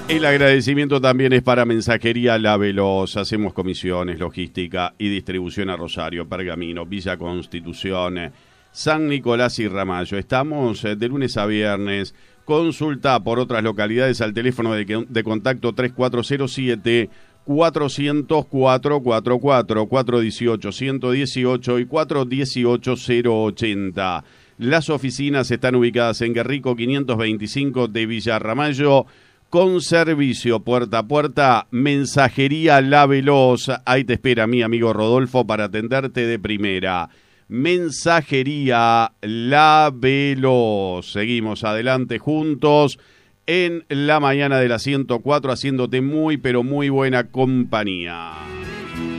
El agradecimiento también es para Mensajería La Veloz. Hacemos comisiones, logística y distribución a Rosario, Pergamino, Villa Constitución, San Nicolás y Ramallo. Estamos de lunes a viernes. Consulta por otras localidades al teléfono de contacto 3407 404 44 418 118 y 418 080. Las oficinas están ubicadas en Guerrico 525 de Villa Ramallo, con servicio puerta a puerta. Mensajería La Veloz. Ahí te espera mi amigo Rodolfo para atenderte de primera. Mensajería La Veloz. Seguimos adelante juntos en la mañana de la 104, haciéndote muy pero muy buena compañía.